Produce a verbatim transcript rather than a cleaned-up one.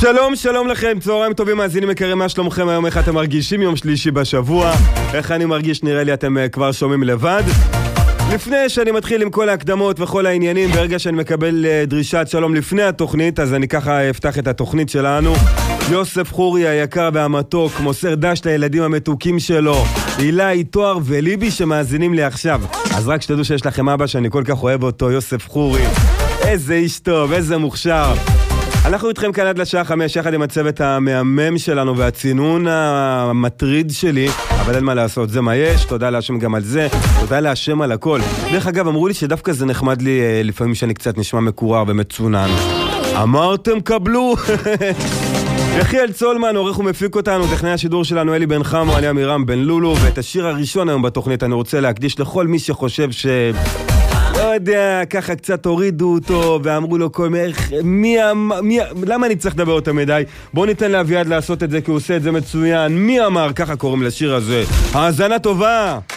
שלום, שלום לכם, צהריים טובים, מאזינים יקרים, מה שלומכם היום? איך אתם מרגישים? יום שלישי בשבוע. איך אני מרגיש? נראה לי אתם כבר שומעים לבד. לפני שאני מתחיל עם כל ההקדמות וכל העניינים, ברגע שאני מקבל דרישת שלום לפני התוכנית, אז אני ככה אפתח את התוכנית שלנו. יוסף חורי היקר והמתוק מוסר דש לילדים המתוקים שלו, אילי, תואר וליבי שמאזינים לי עכשיו. אז רק שתדעו שיש לכם אבא שאני כל כך אוהב אותו, יוסף חורי. איזה איש טוב, איזה מוכשר. אנחנו איתכם כאן עד לשעה חמש, יחד עם הצוות המהמם שלנו והצינון המטריד שלי, אבל אין מה לעשות, זה מה יש, תודה להשם גם על זה, תודה להשם על הכל. דרך אגב, אמרו לי שדווקא זה נחמד לי לפעמים שאני קצת נשמע מקורר ומצונן. אמרתם קבלו. יחיאל צולמן, עורך ומפיק אותנו, טכנאי השידור שלנו אלי בן חמו, עלי אמירם בן לולו, ואת השיר הראשון היום בתוכנית אני רוצה להקדיש לכל מי שחושב ש... לא יודע, ככה קצת הורידו אותו ואמרו לו כל מלך, מי, מי, למה אני צריך לדבר אותה מדי? בואו ניתן לאביעד לעשות את זה כי הוא עושה את זה מצוין. מי אמר? ככה קוראים לשיר הזה. האזנה טובה.